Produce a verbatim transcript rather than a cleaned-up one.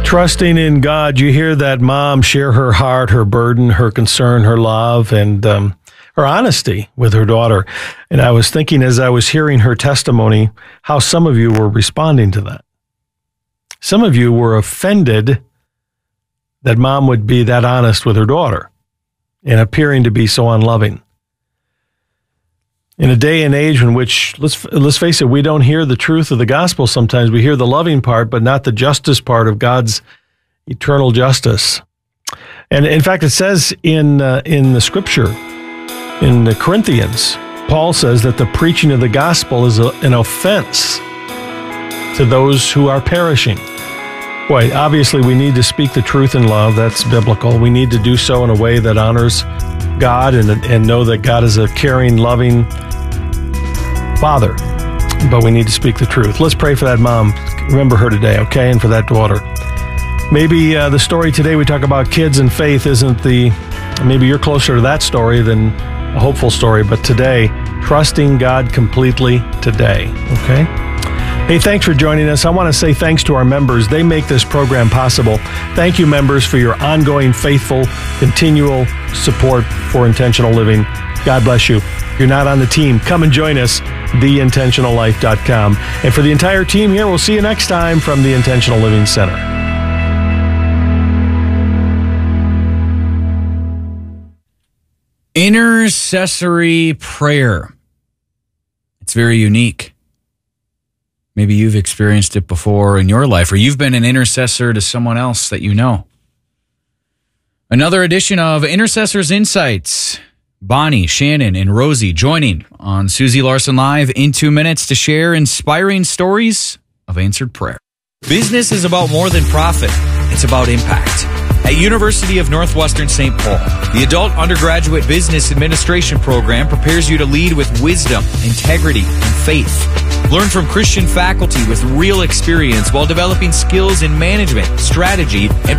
Trusting in God, you hear that mom share her heart, her burden, her concern, her love, and um, her honesty with her daughter. And I was thinking as I was hearing her testimony, how some of you were responding to that. Some of you were offended that mom would be that honest with her daughter and appearing to be so unloving. In a day and age in which, let's let's face it, we don't hear the truth of the gospel sometimes. We hear the loving part, but not the justice part of God's eternal justice. And in fact, it says in uh, in the scripture, in the Corinthians, Paul says that the preaching of the gospel is a, an offense to those who are perishing. Boy, obviously we need to speak the truth in love. That's biblical. We need to do so in a way that honors God and, and know that God is a caring, loving Father. But we need to speak the truth. Let's pray for that mom. Remember her today, okay? And for that daughter. Maybe uh, the story today we talk about kids and faith isn't the, maybe you're closer to that story than a hopeful story, but today, trusting God completely today, okay? Hey, thanks for joining us. I want to say thanks to our members. They make this program possible. Thank you, members, for your ongoing, faithful, continual support for Intentional Living. God bless you. If you're not on the team, come and join us, the intentional life dot com. And for the entire team here, we'll see you next time from the Intentional Living Center. Intercessory prayer. It's very unique. Maybe you've experienced it before in your life, or you've been an intercessor to someone else that you know. Another edition of Intercessors Insights. Bonnie, Shannon, and Rosie joining on Susie Larson Live in two minutes to share inspiring stories of answered prayer. Business is about more than profit. It's about impact. At University of Northwestern Saint Paul, the Adult Undergraduate Business Administration program prepares you to lead with wisdom, integrity, and faith. Learn from Christian faculty with real experience while developing skills in management, strategy, and